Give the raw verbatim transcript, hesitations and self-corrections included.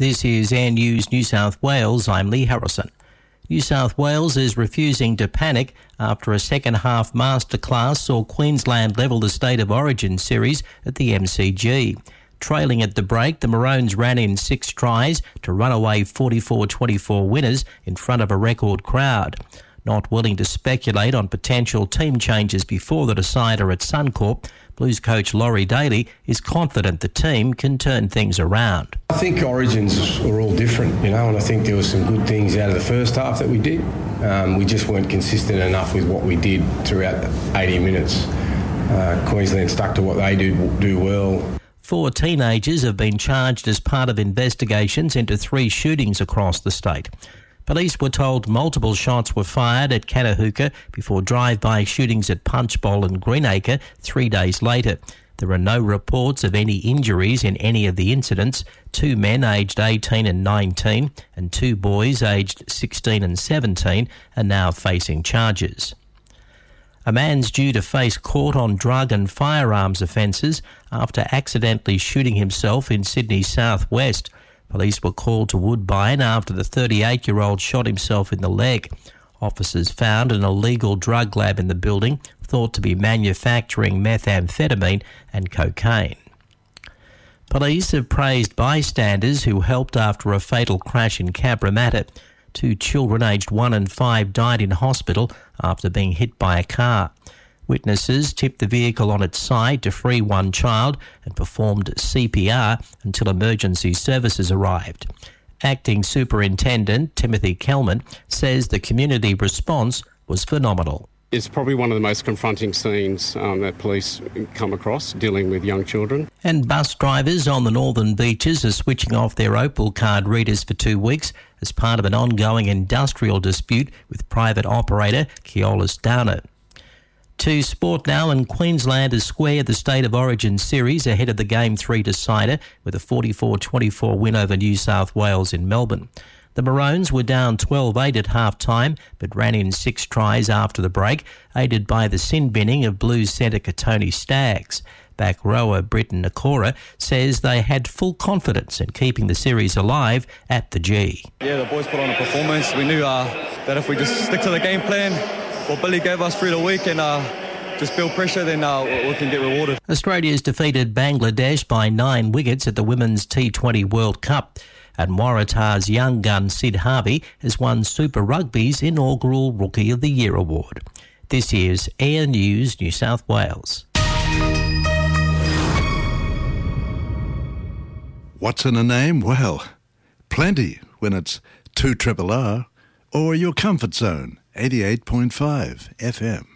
This is Air News New South Wales. I'm Lee Harrison. New South Wales is refusing to panic after a second-half masterclass saw Queensland level the State of Origin series at the M C G. Trailing at the break, the Maroons ran in six tries to run away forty-four twenty-four winners in front of a record crowd. Not willing to speculate on potential team changes before the decider at Suncorp, Blues coach Laurie Daly is confident the team can turn things around. I think Origins were all different, you know, and I think there were some good things out of the first half that we did. Um, we just weren't consistent enough with what we did throughout the eighty minutes. Uh, Queensland stuck to what they do, do well. Four teenagers have been charged as part of investigations into three shootings across the state. Police were told multiple shots were fired at Catahoula before drive-by shootings at Punchbowl and Greenacre three days later. There are no reports of any injuries in any of the incidents. Two men aged eighteen and nineteen and two boys aged sixteen and seventeen are now facing charges. A man's due to face court on drug and firearms offences after accidentally shooting himself in Sydney's southwest. Police were called to Woodbine after the thirty-eight-year-old shot himself in the leg. Officers found an illegal drug lab in the building, thought to be manufacturing methamphetamine and cocaine. Police have praised bystanders who helped after a fatal crash in Cabramatta. Two children aged one and five died in hospital after being hit by a car. Witnesses tipped the vehicle on its side to free one child and performed C P R until emergency services arrived. Acting Superintendent Timothy Kelman says the community response was phenomenal. It's probably one of the most confronting scenes um, that police come across dealing with young children. And bus drivers on the northern beaches are switching off their Opal card readers for two weeks as part of an ongoing industrial dispute with private operator Keolis Downer. To sport now, and Queensland has squared the State of Origin series ahead of the Game three decider with a forty-four twenty-four win over New South Wales in Melbourne. The Maroons were down twelve eight at half-time but ran in six tries after the break, aided by the sin-binning of Blues centre Katoni Staggs. Back rower Britton Nakora says they had full confidence in keeping the series alive at the G. Yeah, the boys put on a performance. We knew uh, that if we just stick to the game plan, what Billy gave us through the week and uh, just build pressure, then uh, we can get rewarded. Australia's defeated Bangladesh by nine wickets at the Women's T twenty World Cup. And Waratah's young gun Sid Harvey has won Super Rugby's inaugural Rookie of the Year award. This is Air News New South Wales. What's in a name? Well, plenty when it's two triple R or your comfort zone, eighty-eight point five F M.